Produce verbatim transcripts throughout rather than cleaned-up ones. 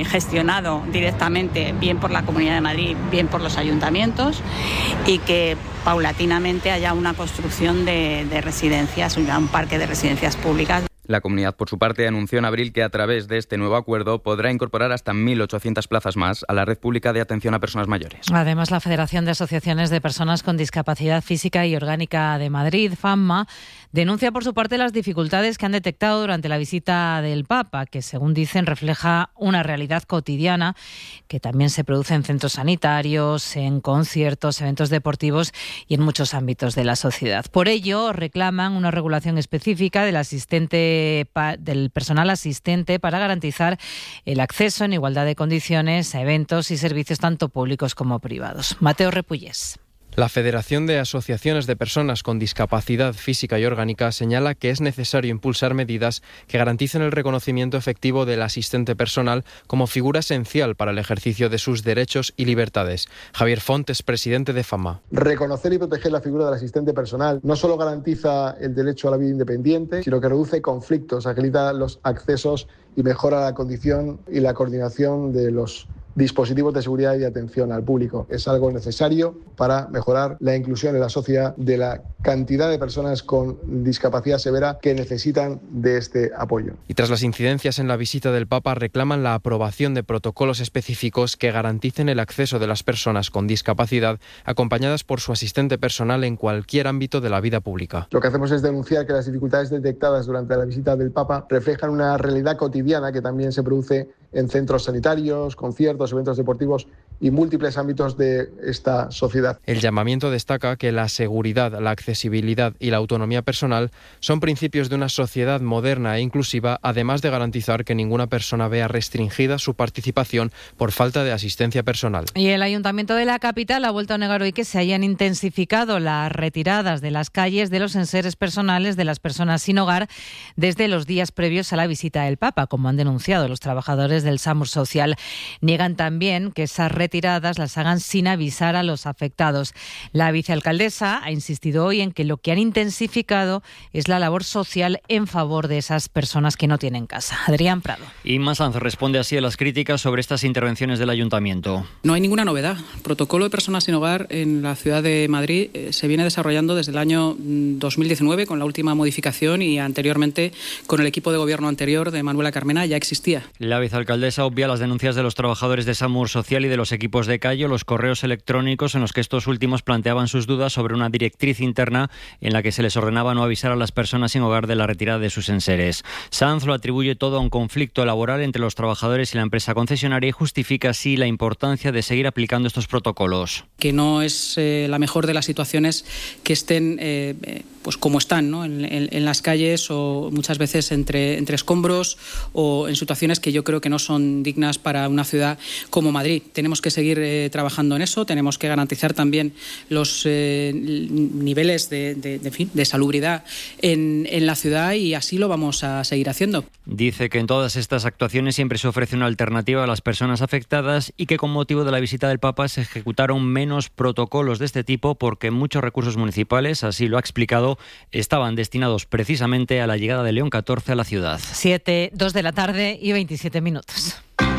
gestionado directamente bien por la Comunidad de Madrid, bien por los ayuntamientos, y que paulatinamente haya una construcción de, de residencias, un parque de residencias públicas. La comunidad, por su parte, anunció en abril que a través de este nuevo acuerdo podrá incorporar hasta mil ochocientas plazas más a la red pública de atención a personas mayores. Además, la Federación de Asociaciones de Personas con Discapacidad Física y Orgánica de Madrid, FAMMA, denuncia por su parte las dificultades que han detectado durante la visita del Papa, que según dicen refleja una realidad cotidiana que también se produce en centros sanitarios, en conciertos, eventos deportivos y en muchos ámbitos de la sociedad. Por ello, reclaman una regulación específica del asistente del personal asistente para garantizar el acceso en igualdad de condiciones a eventos y servicios tanto públicos como privados. Mateo Repullés. La Federación de Asociaciones de Personas con Discapacidad Física y Orgánica señala que es necesario impulsar medidas que garanticen el reconocimiento efectivo del asistente personal como figura esencial para el ejercicio de sus derechos y libertades. Javier Font es presidente de FAMMA. Reconocer y proteger la figura del asistente personal no solo garantiza el derecho a la vida independiente, sino que reduce conflictos, agiliza los accesos y mejora la condición y la coordinación de los dispositivos de seguridad y de atención al público. Es algo necesario para mejorar la inclusión en la sociedad de la cantidad de personas con discapacidad severa que necesitan de este apoyo. Y tras las incidencias en la visita del Papa, reclaman la aprobación de protocolos específicos que garanticen el acceso de las personas con discapacidad acompañadas por su asistente personal en cualquier ámbito de la vida pública. Lo que hacemos es denunciar que las dificultades detectadas durante la visita del Papa reflejan una realidad cotidiana que también se produce en centros sanitarios, conciertos, eventos deportivos y múltiples ámbitos de esta sociedad. El llamamiento destaca que la seguridad, la accesibilidad y la autonomía personal son principios de una sociedad moderna e inclusiva, además de garantizar que ninguna persona vea restringida su participación por falta de asistencia personal. Y el Ayuntamiento de la capital ha vuelto a negar hoy que se hayan intensificado las retiradas de las calles de los enseres personales de las personas sin hogar desde los días previos a la visita del Papa, como han denunciado los trabajadores del SAMUR Social. Niegan también que esas retiradas las hagan sin avisar a los afectados. La vicealcaldesa ha insistido hoy en que lo que han intensificado es la labor social en favor de esas personas que no tienen casa. Adrián Prado. Inma Sanz responde así a las críticas sobre estas intervenciones del Ayuntamiento. No hay ninguna novedad. El protocolo de personas sin hogar en la ciudad de Madrid eh, se viene desarrollando desde el año dos mil diecinueve con la última modificación y anteriormente con el equipo de gobierno anterior de Manuela Carmena ya existía. La vicealcaldesa obvia las denuncias de los trabajadores de SAMUR Social y de los equipos de Cayo, los correos electrónicos en los que estos últimos planteaban sus dudas sobre una directriz interna en la que se les ordenaba no avisar a las personas sin hogar de la retirada de sus enseres. Sanz lo atribuye todo a un conflicto laboral entre los trabajadores y la empresa concesionaria y justifica así la importancia de seguir aplicando estos protocolos. Que no es eh, la mejor de las situaciones que estén eh, pues como están, ¿no? en, en, en las calles o muchas veces entre, entre escombros o en situaciones que yo creo que no son dignas para una ciudad como Madrid. Tenemos que seguir eh, trabajando en eso, tenemos que garantizar también los eh, niveles de, de, de, en fin, de salubridad en, en la ciudad y así lo vamos a seguir haciendo. Dice que en todas estas actuaciones siempre se ofrece una alternativa a las personas afectadas y que con motivo de la visita del Papa se ejecutaron menos protocolos de este tipo porque muchos recursos municipales, así lo ha explicado, estaban destinados precisamente a la llegada de León catorce a la ciudad. siete, dos de la tarde y veintisiete minutos.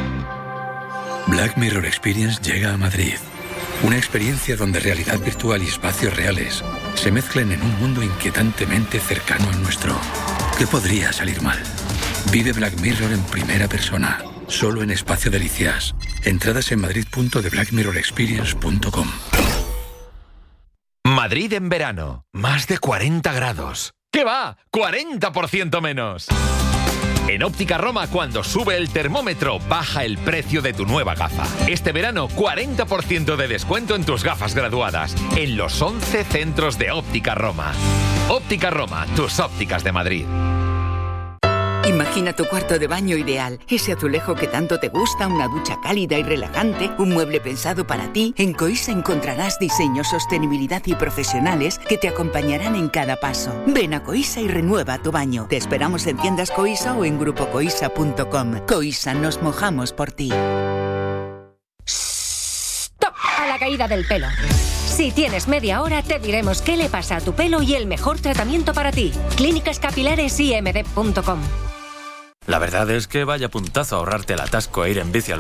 Black Mirror Experience llega a Madrid. Una experiencia donde realidad virtual y espacios reales se mezclan en un mundo inquietantemente cercano al nuestro. ¿Qué podría salir mal? Vive Black Mirror en primera persona, solo en Espacio Delicias. Entradas en madrid punto de black mirror experience punto com. Madrid en verano, más de cuarenta grados. ¿Qué va? ¡cuarenta por ciento menos! En Óptica Roma, cuando sube el termómetro, baja el precio de tu nueva gafa. Este verano, cuarenta por ciento de descuento en tus gafas graduadas, en los once centros de Óptica Roma. Óptica Roma, tus ópticas de Madrid. Imagina tu cuarto de baño ideal, ese azulejo que tanto te gusta, una ducha cálida y relajante, un mueble pensado para ti. En Coisa encontrarás diseños, sostenibilidad y profesionales que te acompañarán en cada paso. Ven a Coisa y renueva tu baño. Te esperamos en tiendas Coisa o en grupo coisa punto com. Coisa, nos mojamos por ti. ¡Stop! A la caída del pelo. Si tienes media hora, te diremos qué le pasa a tu pelo y el mejor tratamiento para ti. Clínicas Capilares I M D punto com. La verdad es que vaya puntazo ahorrarte el atasco e ir en bici al